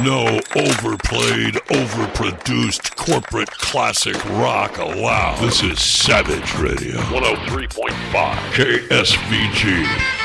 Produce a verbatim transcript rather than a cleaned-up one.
no overplayed, overproduced corporate classic rock allowed. This is Savage Radio. one oh three point five K S V G.